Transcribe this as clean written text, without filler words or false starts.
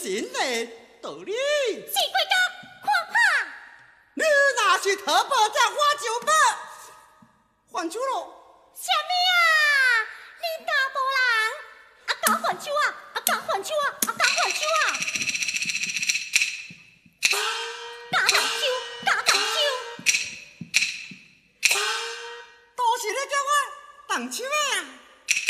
心的道理。 四鬼哥，看怕！ 你若是讨保这我就不还手咯。 什么啊？恁大无人？啊，敢还手啊！啊，敢还手啊！啊，敢还手啊！